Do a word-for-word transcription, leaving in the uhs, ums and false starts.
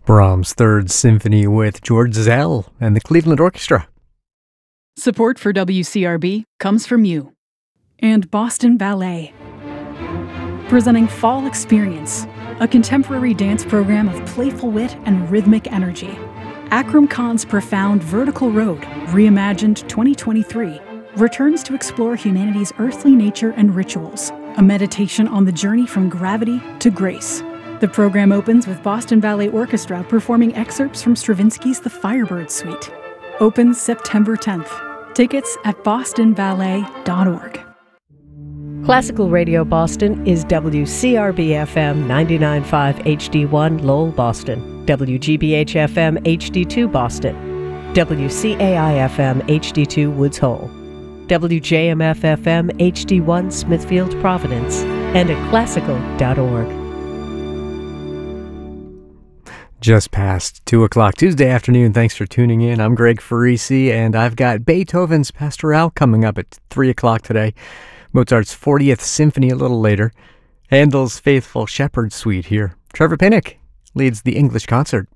Brahms' Third Symphony with George Zell and the Cleveland Orchestra. Support for W C R B comes from you. And Boston Ballet. Presenting Fall Experience, a contemporary dance program of playful wit and rhythmic energy. Akram Khan's profound Vertical Road, reimagined twenty twenty-three, returns to explore humanity's earthly nature and rituals, a meditation on the journey from gravity to grace. The program opens with Boston Ballet Orchestra performing excerpts from Stravinsky's The Firebird Suite. Opens September tenth. Tickets at boston ballet dot org. Classical Radio Boston is W C R B F M ninety-nine point five H D one Lowell, Boston, W G B H F M H D two Boston, W C A I F M H D two Woods Hole, W J M F F M H D one Smithfield, Providence, and at classical dot org. Just past two o'clock Tuesday afternoon. Thanks for tuning in. I'm Greg Farisi, and I've got Beethoven's Pastoral coming up at three o'clock today. Mozart's fortieth Symphony a little later. Handel's Faithful Shepherd Suite here. Trevor Pinnock leads the English concert.